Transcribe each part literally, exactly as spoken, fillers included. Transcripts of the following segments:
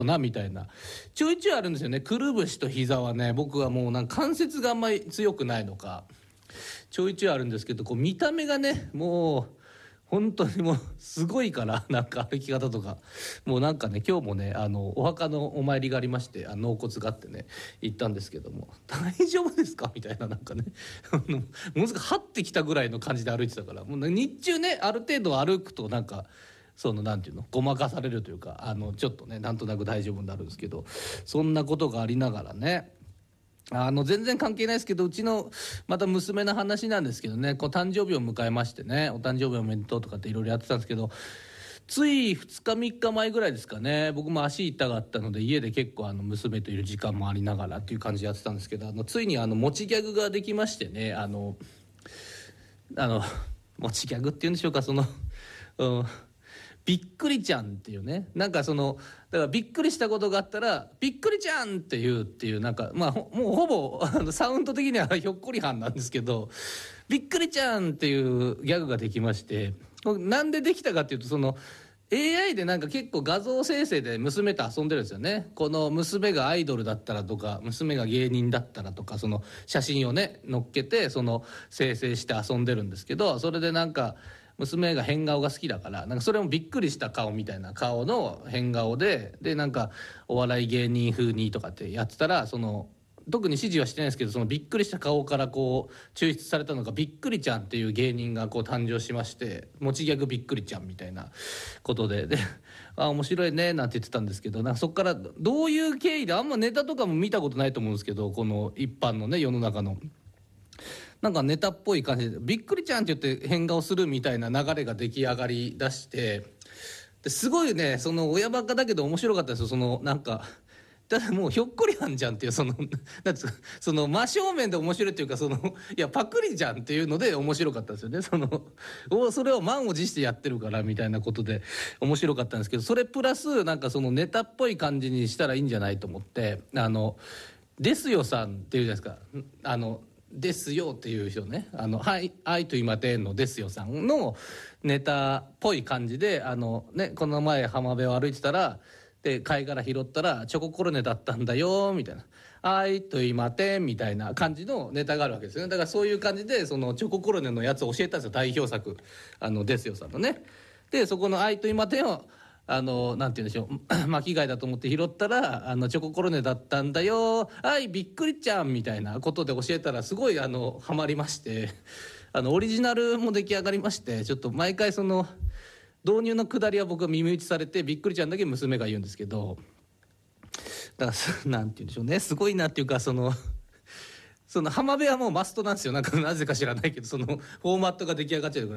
なみたいなちょいちょいあるんですよね。くるぶしと膝はね、僕はもうなんか関節があんまり強くないのかちょいちょいあるんですけど、こう見た目がねもう本当にもうすごいから、なんか歩き方とかもうなんかね、今日もねあのお墓のお参りがありまして、あ納骨があってね行ったんですけども、大丈夫ですかみたいな、なんかねものすごく張ってきたぐらいの感じで歩いてたから、もう日中ねある程度歩くとなんかそのなんていうのごまかされるというか、あのちょっとねなんとなく大丈夫になるんですけど、そんなことがありながらね、あの全然関係ないですけど、うちのまた娘の話なんですけどね、こう誕生日を迎えましてね、お誕生日おめでとうとかっていろいろやってたんですけど、ついふつかみっかまえぐらいですかね、僕も足痛かったので家で結構あの娘といる時間もありながらっていう感じでやってたんですけど、あのついにあの持ちギャグができましてね、あのあの持ちギャグっていうんでしょうか、その、うん、びっくりちゃんっていうね、なんかそのだからびっくりしたことがあったらびっくりちゃんっていうっていう、なんかまあもうほぼあのサウンド的にはひょっこりはんなんですけど、びっくりちゃんっていうギャグができまして、なんでできたかっていうと、その エーアイ でなんか結構画像生成で娘と遊んでるんですよね。この娘がアイドルだったらとか娘が芸人だったらとか、その写真をね載っけてその生成して遊んでるんですけど、それでなんか娘が変顔が好きだから、なんかそれもびっくりした顔みたいな顔の変顔で、でなんかお笑い芸人風にとかってやってたら、その特に指示はしてないんですけど、そのびっくりした顔からこう抽出されたのがびっくりちゃんっていう芸人がこう誕生しまして、持ちギャグびっくりちゃんみたいなことで、であ面白いねなんて言ってたんですけど、なんかそこからどういう経緯で、あんまネタとかも見たことないと思うんですけど、この一般のね世の中のなんかネタっぽい感じでびっくりちゃんって言って変顔するみたいな流れが出来上がりだして、ですごいね、その親バカだけど面白かったですよ。そのなんかだってもうひょっこりはんじゃんっていう、そのなんですか、その真正面で面白いっていうか、そのいやパクリじゃんっていうので面白かったですよね。そのおそれを満を持してやってるからみたいなことで面白かったんですけど、それプラスなんかそのネタっぽい感じにしたらいいんじゃないと思って、あのですよさんっていうじゃないですか、あのですよっていう人ね、あのはい愛と今てんのですよさんのネタっぽい感じで、あのねこの前浜辺を歩いてたら、で貝殻拾ったらチョココロネだったんだよみたいな、愛と今てんみたいな感じのネタがあるわけですよね。だからそういう感じでそのチョココロネのやつを教えたんですよ、代表作、あのですよさんのね。でそこの愛と今てんをあのなんて言うんでしょう巻き貝だと思って拾ったら、あのチョココロネだったんだよ、はいびっくりちゃんみたいなことで教えたら、すごいあのハマりまして、あのオリジナルも出来上がりまして、ちょっと毎回その導入のくだりは僕は耳打ちされて、びっくりちゃんだけ娘が言うんですけど、だからなんて言うんでしょうね、すごいなっていうか、そのその浜辺はもうマストなんですよ。なんかなぜか知らないけど、そのフォーマットが出来上がっちゃうから。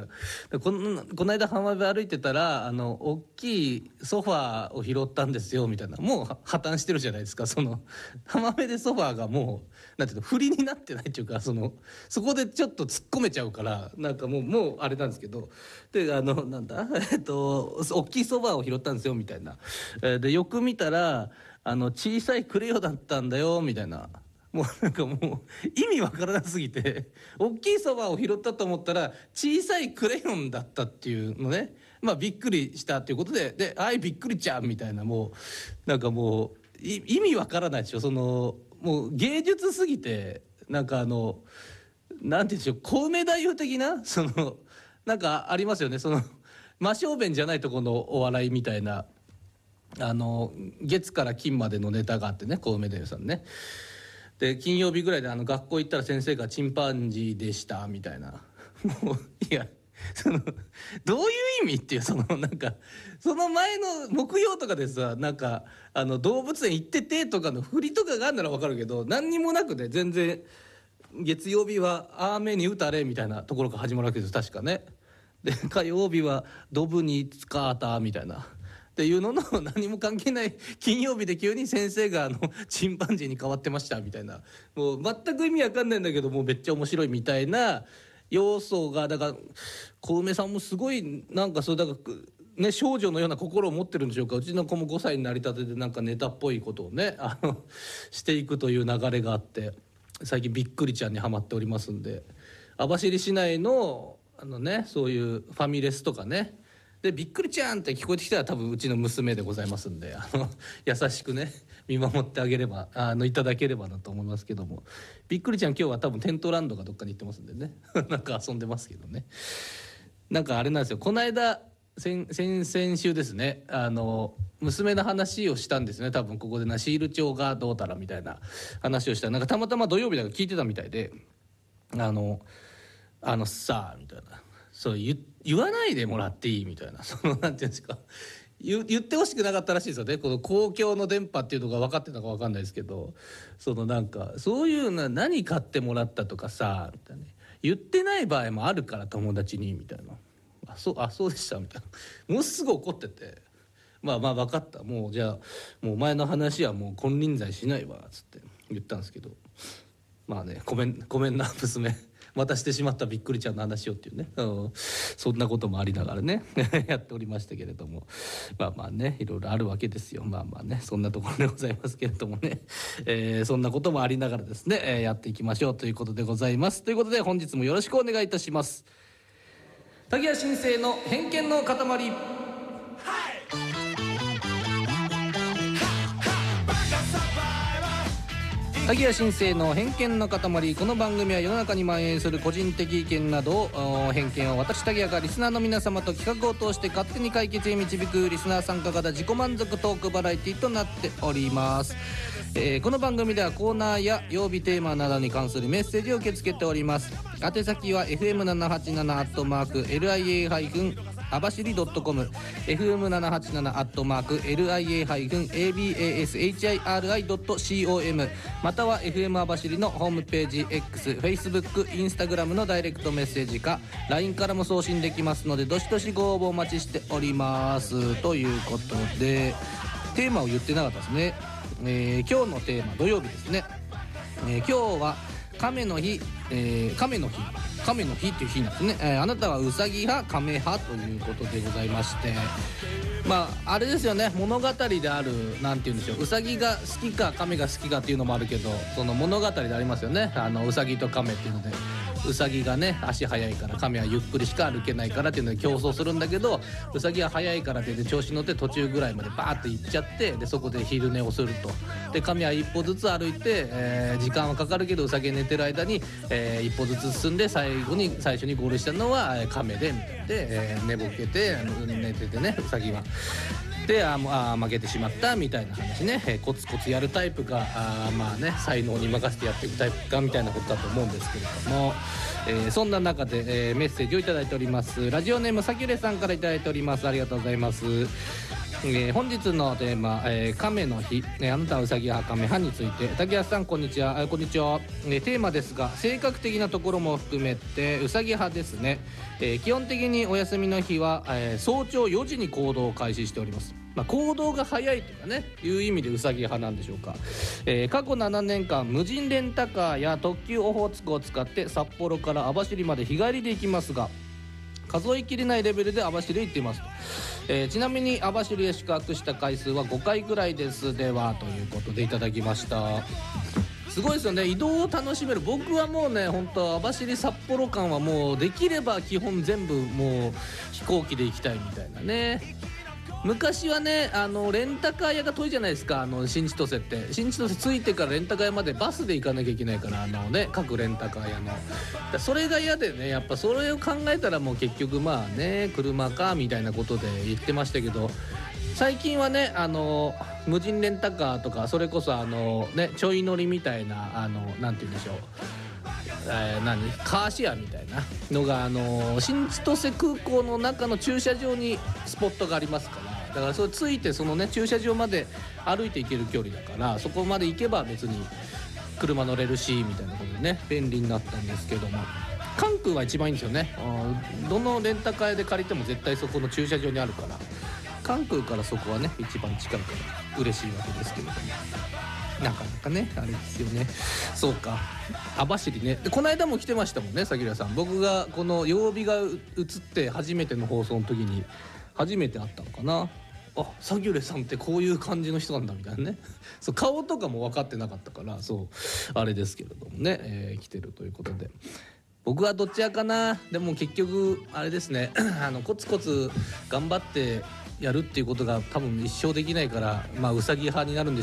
このこの間浜辺歩いてたら、あの大きいソファーを拾ったんですよみたいな、もう破綻してるじゃないですか。その浜辺でソファーがもうなんていうの振りになってないっていうか、そのそこでちょっと突っ込めちゃうから、なんかもうもうあれなんですけど、であのなんだえっと大きいソファーを拾ったんですよみたいな、でよく見たらあの小さいクレヨだったんだよみたいな。もうなんかもう意味わからなすぎて、大きいそばを拾ったと思ったら小さいクレヨンだったっていうのね、まあびっくりしたっていうことで、であいびっくりちゃんみたいな、もうなんかもう意味わからないでしょ。そのもう芸術すぎて、なんかあのなんて言うんでしょう、小梅太夫的な、そのなんかありますよね、その真正面じゃないところのお笑いみたいな、あの月から金までのネタがあってね、小梅太夫さんね。で金曜日ぐらいであの学校行ったら先生がチンパンジーでしたみたいな、もういやそのどういう意味っていう、そのなんかその前の木曜とかでさ、なんかあの動物園行っててとかの振りとかがあるなら分かるけど、何にもなくて、全然月曜日は雨に打たれみたいなところから始まるわけです確かね。で火曜日はドブに使ったみたいなっていうのの何も関係ない金曜日で急に先生があのチンパンジーに変わってましたみたいな、もう全く意味わかんないんだけどもうめっちゃ面白いみたいな要素が、だから小梅さんもすごいなんかそうだからね、少女のような心を持ってるんでしょうか。うちの子もごさいになりたてでなんかネタっぽいことをねあのしていくという流れがあって、最近びっくりちゃんにハマっておりますんで、網走市内のあのねそういうファミレスとかね、 でびっくりちゃんって聞こえてきたら多分うちの娘でございますんで、あの優しくね見守ってあげればあのいただければなと思いますけども、びっくりちゃん今日は多分テントランドかどっかに行ってますんでねなんか遊んでますけどね。なんかあれなんですよ、この間先先々週ですね、あの娘の話をしたんですね、多分ここでなシール帳がどうたらみたいな話をしたら、なんかたまたま土曜日だから聞いてたみたいで、あのあのさあみたいな、そう言言わないでもらっていいみたいな、そのなんていうんですか、言言ってほしくなかったらしいですよね。この公共の電波っていうのが分かってたか分かんないですけど、そのなんかそういうな、何買ってもらったとかさみたいな、言ってない場合もあるから友達にみたいな、あそうあそうでしたみたいな、もうすぐ怒ってて、まあまあ分かった、もうじゃあもうお前の話はもう金輪際しないわっつって言ったんですけど、まあね、ごめんごめんな娘またしてしまったびっくりちゃんの話をっていうね、うん、そんなこともありながらねやっておりましたけれども、まあまあねいろいろあるわけですよ。まあまあねそんなところでございますけれどもね、えー、そんなこともありながらですね、えー、やっていきましょうということでございます。ということで本日もよろしくお願いいたします。滝谷新生の偏見の塊。滝谷新生の偏見の塊。この番組は世の中に蔓延する個人的意見などを偏見を私滝谷がリスナーの皆様と企画を通して勝手に解決へ導くリスナー参加型自己満足トークバラエティとなっております。えー、この番組ではコーナーや曜日テーマなどに関するメッセージを受け付けております。宛先は エフエムななはちなな アットマーク エルアイエー あばしり .com、 エフエムななはちなな アットマーク エルアイエー エービーエーエスエイチアイアールアイ ドット コム、 または エフエム あばしりのホームページ X、Facebook、Instagram のダイレクトメッセージか ライン からも送信できますので、どしどしご応募お待ちしております。ということでテーマを言ってなかったですね。えー、今日のテーマ土曜日ですね、えー、今日は亀の日、えー、亀の日亀の日っていう日なんですね、えー、あなたはウサギ派亀派ということでございまして、まああれですよね、物語であるなんて言うんでしょう、ウサギが好きか亀が好きかっていうのもあるけど、その物語でありますよね、あのウサギと亀っていうので、ウサギがね足速いから亀はゆっくりしか歩けないからっていうので競争するんだけど、ウサギは速いからって調子乗って途中ぐらいまでバーッと行っちゃって、でそこで昼寝をすると、で亀は一歩ずつ歩いて、えー、時間はかかるけどウサギが寝てる間に、えー、一歩ずつ進んで最後に最初にゴールしたのは亀でみたいなで、えー、寝ぼけて寝ててねウサギは。でああ負けてしまったみたいな話ね、えー、コツコツやるタイプかあまあね才能に任せてやっていくタイプかみたいなことだと思うんですけれども、えー、そんな中で、えー、メッセージをいただいております。ラジオネームさきゅれさんからいただいております。ありがとうございます。えー、本日のテーマ、えー、亀の日、えー、あなたはウサギ派亀派について、滝谷さんこんにちは。あこんにちは、えー、テーマですが性格的なところも含めてウサギ派ですね。えー、基本的にお休みの日は、えー、早朝よじに行動を開始しております。まあ、行動が早いというかねいう意味でウサギ派なんでしょうか。えー、過去ななねんかん無人レンタカーや特急オホーツクを使って札幌から網走まで日帰りで行きますが、数えきれないレベルで網走へ行っていますと。えー、ちなみに網走へ宿泊した回数はごかいくらいですでは、ということでいただきました。すごいですよね、移動を楽しめる。僕はもうね本当網走札幌間はもうできれば基本全部もう飛行機で行きたいみたいなね。昔はねあのレンタカー屋が遠いじゃないですか、あの新千歳って新千歳着いてからレンタカー屋までバスで行かなきゃいけないから、あのね各レンタカー屋のだそれが嫌でね、やっぱそれを考えたらもう結局まあね車かみたいなことで言ってましたけど、最近はねあの無人レンタカーとかそれこそあのねちょい乗りみたいなあのなんて言うんでしょう、えー、何カーシェアみたいなのがあの新千歳空港の中の駐車場にスポットがありますから、だからそれついてそのね駐車場まで歩いて行ける距離だから、そこまで行けば別に車乗れるしみたいなことでね便利になったんですけども、関空は一番いいんですよね。どのレンタカー屋で借りても絶対そこの駐車場にあるから、関空からそこはね一番近いから嬉しいわけですけれども、なかなかねあれですよね。そうか網走ね、でこの間も来てましたもんね、さん。僕がこの曜日が映って初めての放送の時に初めて会ったのかな。あサギュレさんってこういう感じの人なんだみたいなねそう顔とかも分かってなかったから、そうあれですけれどもね、えー、来てるということで、 僕はどっちやかな。でも結局あれですねあのコツコツ頑張ってやるっていうことが多分一生できないから、まあうさぎ派になるんで